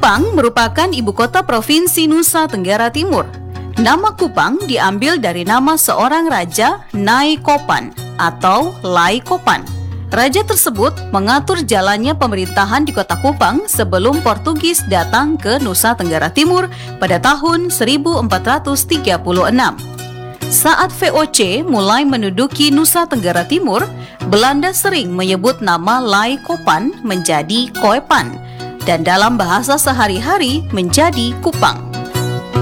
Kupang merupakan ibu kota Provinsi Nusa Tenggara Timur. Nama Kupang diambil dari nama seorang raja, Nai Kopan atau Lai Kopan. Raja tersebut mengatur jalannya pemerintahan di kota Kupang sebelum Portugis datang ke Nusa Tenggara Timur pada tahun 1436. Saat VOC mulai menduduki Nusa Tenggara Timur, Belanda sering menyebut nama Lai Kopan menjadi Koepan dan dalam bahasa sehari-hari menjadi Kupang.